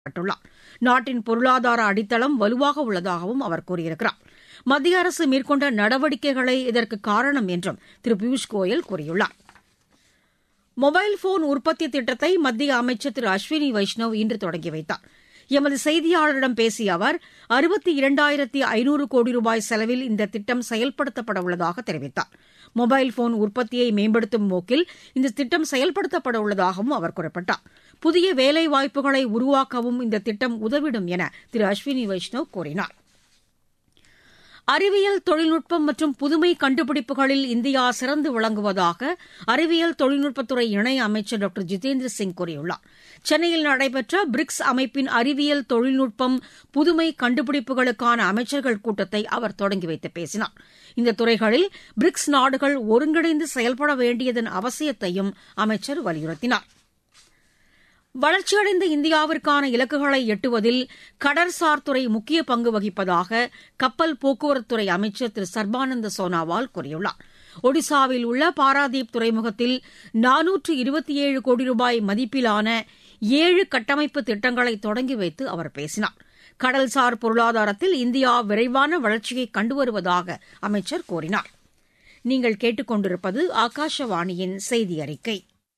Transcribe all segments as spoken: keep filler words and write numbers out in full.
பட்டுள்ளார். நாட்டின் பொருளாதார அடித்தளம் வலுவாக உள்ளதாகவும் அவர் கூறியிருக்கிறார். மத்திய அரசு மேற்கொண்ட நடவடிக்கைகளே இதற்கு காரணம் என்றும் திரு பியூஷ் கோயல் கூறியுள்ளார். மொபைல் போன் உற்பத்தி திட்டத்தை மத்திய அமைச்சர் திரு அஸ்வினி வைஷ்ணவ் இன்று தொடங்கி வைத்தார். எமது செய்தியாளரிடம் பேசிய அவர் அறுபத்தி இரண்டாயிரத்தி ஐநூறு கோடி ரூபாய் செலவில் இந்த திட்டம் செயல்படுத்தப்பட உள்ளதாக தெரிவித்தார். மொபைல் போன் உற்பத்தியை மேம்படுத்தும் நோக்கில் இந்த திட்டம் செயல்படுத்தப்பட உள்ளதாகவும் அவர் குறிப்பிட்டார். புதிய வேலைவாய்ப்புகளை உருவாக்கவும் இந்த திட்டம் உதவிடும் என திரு அஸ்வினி வைஷ்ணவ் கூறினார். அறிவியல் தொழில்நுட்பம் மற்றும் புதுமை கண்டுபிடிப்புகளில் இந்தியா சிறந்து விளங்குவதாக அறிவியல் தொழில்நுட்பத்துறை இணை அமைச்சர் டாக்டர் ஜிதேந்திர சிங் கூறியுள்ளார். சென்னையில் நடைபெற்ற பிரிக்ஸ் அமைப்பின் அறிவியல் தொழில்நுட்பம் புதுமை கண்டுபிடிப்புகளுக்கான அமைச்சர்கள் கூட்டத்தை அவர் தொடங்கி வைத்து பேசினார். இந்த துறைகளில் பிரிக்ஸ் நாடுகள் ஒருங்கிணைந்து செயல்பட வேண்டியதன் அவசியத்தையும் அமைச்சர் வலியுறுத்தினார். வளர்ச்சியடைந்த இந்தியாவிற்கான இலக்குகளை எட்டுவதில் கடற்சார் துறை முக்கிய பங்கு வகிப்பதாக கப்பல் போக்குவரத்துறை அமைச்சர் திரு சர்பானந்த சோனாவால் கூறியுள்ளார். ஒடிசாவில் உள்ள பாராதீப் துறைமுகத்தில் நானூற்று இருபத்தி ஏழு கோடி ரூபாய் மதிப்பிலான ஏழு கட்டமைப்பு திட்டங்களை தொடங்கி வைத்து அவர் பேசினார். கடல்சார் பொருளாதாரத்தில் இந்தியா விரைவான வளர்ச்சியை கண்டு வருவதாக அமைச்சர் கூறினார். நீங்கள் கேட்டுக் கொண்டிருப்பது ஆகாஷவாணியின் செய்தி அறிக்கை.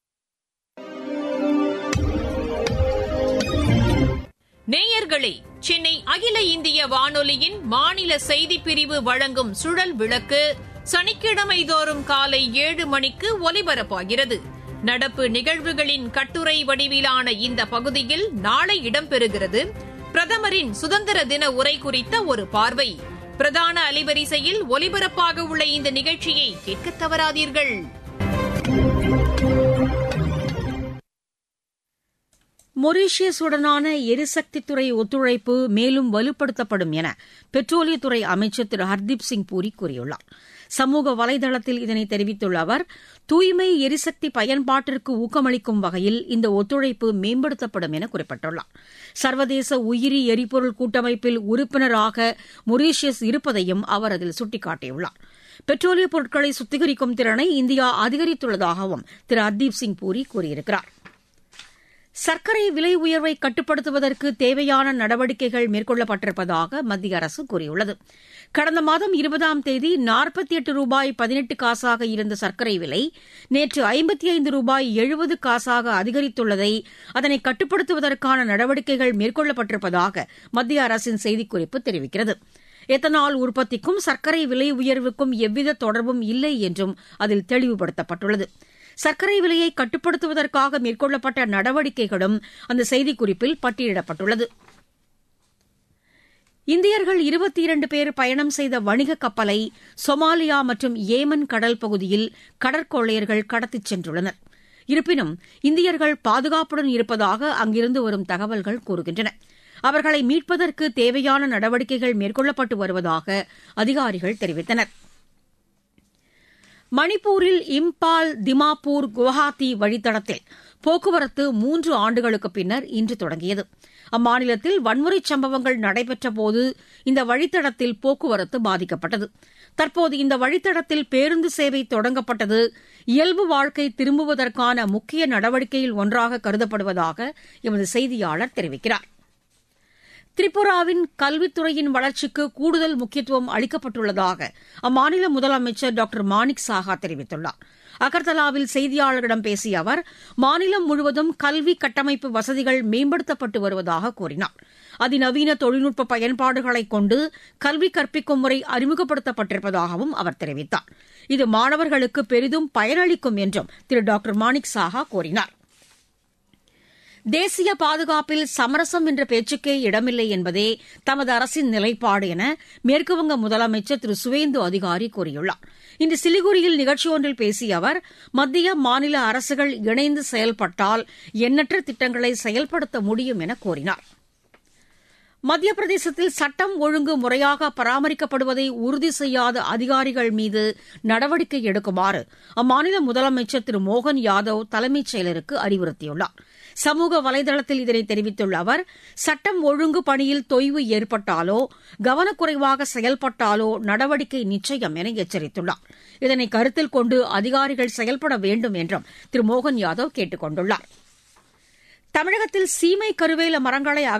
நேயர்களே, சென்னை அகில இந்திய வானொலியின் மாநில செய்திப் பிரிவு வழங்கும் சுழல் விளக்கு சனிக்கிழமை தோறும் காலை ஏழு மணிக்கு ஒலிபரப்பாகிறது. நடப்பு நிகழ்வுகளின் கட்டுரை வடிவிலான இந்த பகுதியில் நாளை இடம்பெறுகிறது பிரதமரின் சுதந்திர தின உரை குறித்த ஒரு பார்வை. பிரதான அலைவரிசையில் ஒலிபரப்பாக உள்ள இந்த நிகழ்ச்சியை கேட்க தவறாதீர்கள். மொரீஷியஸுடனான எரிசக்தித்துறை ஒத்துழைப்பு மேலும் வலுப்படுத்தப்படும் என பெட்ரோலியத்துறை அமைச்சர் திரு ஹர்தீப் சிங் பூரி கூறியுள்ளார். சமூக வலைதளத்தில் இதனை தெரிவித்துள்ள அவர், தூய்மை எரிசக்தி பயன்பாட்டிற்கு ஊக்கமளிக்கும் வகையில் இந்த ஒத்துழைப்பு மேம்படுத்தப்படும் என குறிப்பிட்டுள்ளார். சர்வதேச உயிரி எரிபொருள் கூட்டமைப்பில் உறுப்பினராக மொரீஷியஸ் இருப்பதையும் அவர் அதில் சுட்டிக்காட்டியுள்ளார். பெட்ரோலிய பொருட்களை சுத்திகரிக்கும் திறனை இந்தியா அதிகரித்துள்ளதாகவும் திரு ஹர்தீப் சிங் பூரி கூறியிருக்கிறார். சர்க்கரை விலை உயர்வை கட்டுப்படுத்துவதற்கு தேவையான நடவடிக்கைகள் மேற்கொள்ளப்பட்டிருப்பதாக மத்திய அரசு கூறியுள்ளது. கடந்த மாதம் இருபதாம் தேதி நாற்பத்தி எட்டு ரூபாய் பதினெட்டு காசாக இருந்த சர்க்கரை விலை நேற்று ஐம்பத்தி ஐந்து ரூபாய் எழுபது காசாக அதிகரித்துள்ளதை அதனை கட்டுப்படுத்துவதற்கான நடவடிக்கைகள் மேற்கொள்ளப்பட்டிருப்பதாக மத்திய அரசின் செய்திக்குறிப்பு தெரிவிக்கிறது. எத்தனால் உற்பத்திக்கும் சர்க்கரை விலை உயர்வுக்கும் எவ்வித தொடர்பும் இல்லை என்றும் அதில் தெளிவுபடுத்தப்பட்டுள்ளது. சர்க்கரை விலையை கட்டுப்படுத்துவதற்காக மேற்கொள்ளப்பட்ட நடவடிக்கைகளும் அந்த செய்திக்குறிப்பில் பட்டியலிடப்பட்டுள்ளது. இந்தியர்கள் இருபத்தி இரண்டு பேர் பயணம் செய்த வணிக கப்பலை சொமாலியா மற்றும் ஏமன் கடல் பகுதியில் கடற்கொள்ளையர்கள் கடத்திச் சென்றுள்ளனர். இருப்பினும் இந்தியர்கள் பாதுகாப்புடன் இருப்பதாக அங்கிருந்து வரும் தகவல்கள் கூறுகின்றன. அவர்களை மீட்பதற்கு தேவையான நடவடிக்கைகள் மேற்கொள்ளப்பட்டு வருவதாக அதிகாரிகள் தெரிவித்தனர். மணிப்பூரில் இம்பால், திமாப்பூர், குவஹாத்தி வழித்தடத்தில் போக்குவரத்து மூன்று ஆண்டுகளுக்கு பின்னர் இன்று தொடங்கியது. அம்மாநிலத்தில் வன்முறைச் சம்பவங்கள் நடைபெற்றபோது இந்த வழித்தடத்தில் போக்குவரத்து பாதிக்கப்பட்டது. தற்போது இந்த வழித்தடத்தில் பேருந்து சேவை தொடங்கப்பட்டது இயல்பு வாழ்க்கை திரும்புவதற்கான முக்கிய நடவடிக்கையில் ஒன்றாக கருதப்படுவதாக எமது செய்தியாளர் தெரிவிக்கிறார். திரிபுராவின் கல்வித்துறையின் வளர்ச்சிக்கு கூடுதல் முக்கியத்துவம் அளிக்கப்பட்டுள்ளதாக அம்மாநில முதலமைச்சர் டாக்டர் மாணிக் சாஹா தெரிவித்துள்ளார். அகர்தலாவில் செய்தியாளர்களிடம் பேசிய அவர், மாநிலம் முழுவதும் கல்வி கட்டமைப்பு வசதிகள் மேம்படுத்தப்பட்டு வருவதாக கூறினார். அதிநவீன தொழில்நுட்ப பயன்பாடுகளைக் கொண்டு கல்வி கற்பிக்கும் முறை அறிமுகப்படுத்தப்பட்டிருப்பதாகவும் அவர் தெரிவித்தார். இது மாணவர்களுக்கு பெரிதும் பயனளிக்கும் என்றும் திரு டாக்டர் மாணிக் சாஹா கூறினார். தேசிய பாதுகாப்பில் சமரசம் என்ற பேச்சுக்கே இடமில்லை என்பதே தமது அரசின் நிலைப்பாடு என மேற்குவங்க முதலமைச்சர் திரு சுவேந்து அதிகாரி கூறியுள்ளார். இன்று சிலிகுரியில் நிகழ்ச்சி ஒன்றில் பேசிய அவர், மத்திய மாநில அரசுகள் இணைந்து செயல்பட்டால் எண்ணற்ற திட்டங்களை செயல்படுத்த முடியும் என கூறினார். மத்திய பிரதேசத்தில் சட்டம் ஒழுங்கு முறையாக பராமரிக்கப்படுவதை உறுதி செய்யாத அதிகாரிகள் மீது நடவடிக்கை எடுக்குமாறு அம்மாநில முதலமைச்சர் திரு மோகன் யாதவ் தலைமைச் செயலருக்கு அறிவுறுத்தியுள்ளார். சமூக வலைதளத்தில் இதனை தெரிவித்துள்ள அவர், சட்டம் ஒழுங்கு பணியில் தொய்வு ஏற்பட்டாலோ கவனக்குறைவாக செயல்பட்டாலோ நடவடிக்கை நிச்சயம் என எச்சரித்துள்ளார். இதனை கருத்தில் கொண்டு அதிகாரிகள் செயல்பட வேண்டும் என்றும் திரு மோகன் யாதவ் கேட்டுக் கொண்டுள்ளார். தமிழகத்தில் சீமை கருவேல மரங்களை